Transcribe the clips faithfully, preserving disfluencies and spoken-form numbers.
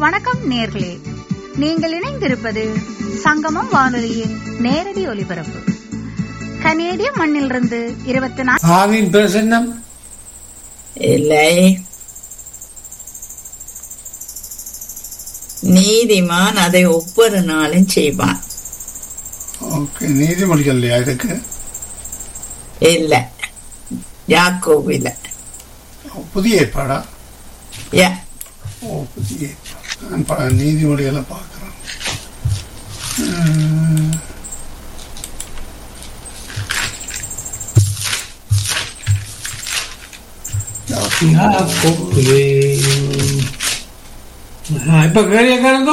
வணக்கம் நேர்களே, நீங்கள் இணைந்திருப்பது சங்கமம் வானொலியின் நேரடி ஒலிபரப்பு. கனேடிய மண்ணிலிருந்து இருபத்தி நான்கு ஆவின் பிரசன்னம் இல்லை. நீதிமான் அதை ஒவ்வொரு நாளும் செய்வான். ஓகே, நீதிமொழிகள் இல்லையா இருக்கு? இல்ல, யாக்கோபு இல்ல. புதிய ஏற்பாடா? யா ஓ, புதிய ஏற்பாடு. நான் ப- நீதிமொழிகளை பார்க்குறேன். யாக்கோபு. ஆ, இப்ப கேள்வி கேளுங்க.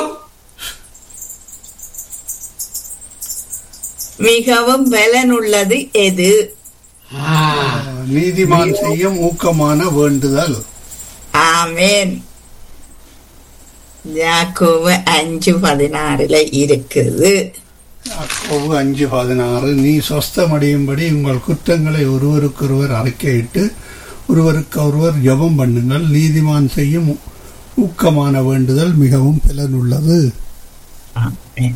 மிகவும் பலனுள்ளது எது? ஆ, நீதிமான் செய்யும் ஊக்கமான வேண்டுதல். ஆமேன். யாக்கோபு அஞ்சு பதினாறுல இருக்குது. யாக்கோபு அஞ்சு பதினாறு. நீ சொஸ்தமடையும்படி உங்கள் குற்றங்களை ஒருவருக்கொருவர் அறிக்கையிட்டு ஒருவருக்கு ஒருவர் ஜெபம் பண்ணுங்கள். நீதிமான் செய்யும் ஊக்கமான வேண்டுதல் மிகவும் பலனுள்ளது. ஆமென்.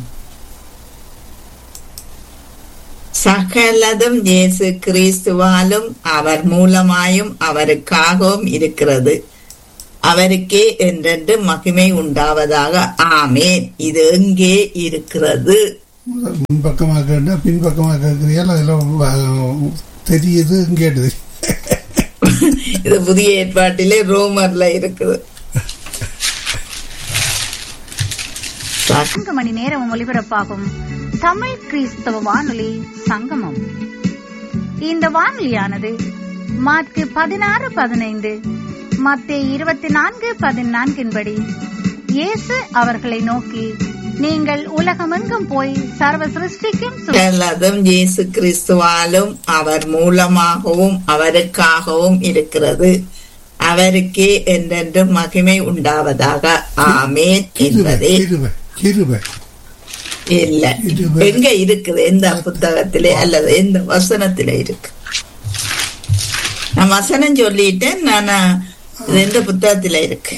சகலதும் இயேசு கிறிஸ்துவாலும் அவர் மூலமாயும் அவருக்காகவும் இருக்கிறது. அவருக்கே என்றென்று மகிமை உண்டாவதாக. ஆமேன். இது எங்கே இருக்கிறது? முன்பக்கமாக கேட்டா பின்பக்கமாக கேட்கிறீர்கள். அதில் தெரியுது கேட்டது. இது புதிய ஏற்பாட்டிலே ரோமர்ல இருக்குது. நான்கு மணி நேரம் ஒலிபரப்பாகும் தமிழ் கிறிஸ்தவ வானொலி சங்கமம். இந்த வானொலியானது மார்க்கு பதினாறு பதினைந்து, மத்தேயு இருபத்தி நான்கு பதினான்கின்படி இயேசு அவர்களை நோக்கி, நீங்கள் உலகமெங்கும் போய் சர்வ சிருஷ்டிக்கும் சு- சகலதும் இயேசு கிறிஸ்துவாலும் அவர் மூலமாகவும் அவருக்காகவும் இருக்கிறது. அவருக்கே என்றென்று மகிமை உண்டாவதாக. ஆமேன் என்பதே. கிருபை கிருபை இல்ல, எங்க இருக்குது? எந்த புத்தகத்திலே அல்லது எந்த வசனத்திலே இருக்கு? நான் வசனம் சொல்லிட்டேன். நான் இது எந்த புத்தகத்திலே இருக்கு?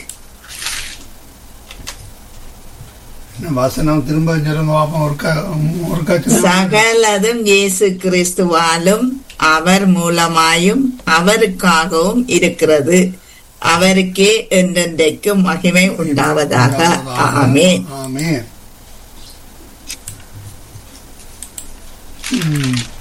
வசனம் திரும்ப சொல்லுங்க பாப்போம். ஒருக்கா ஒருக்கா சொல்லுங்க. சகலதும் இயேசு கிறிஸ்துவாலும் அவர் மூலமாயும் அவருக்காகவும் இருக்கிறது. அவருக்கே என்றென்றைக்கும் மகிமை உண்டாவதாக. ஆமென். ஆமென். ம்.